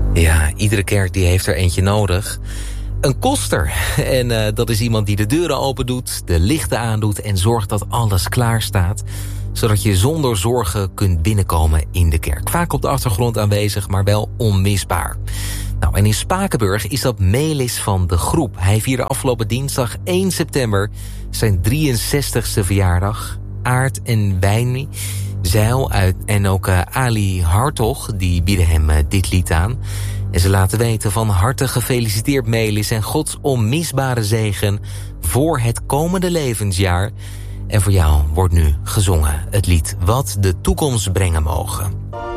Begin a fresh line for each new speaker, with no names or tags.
Ja, iedere kerk die heeft er eentje nodig. Een koster. En dat is iemand die de deuren open doet, de lichten aandoet en zorgt dat alles klaar staat, zodat je zonder zorgen kunt binnenkomen in de kerk. Vaak op de achtergrond aanwezig, maar wel onmisbaar. Nou, en in Spakenburg is dat Melis van de Groep. Hij vierde afgelopen dinsdag 1 september zijn 63ste verjaardag. Aart en Wijni Zeil en ook Ali Hartog, die bieden hem dit lied aan. En ze laten weten: van harte gefeliciteerd Melis en Gods onmisbare zegen voor het komende levensjaar. En voor jou wordt nu gezongen het lied Wat de toekomst brengen mogen.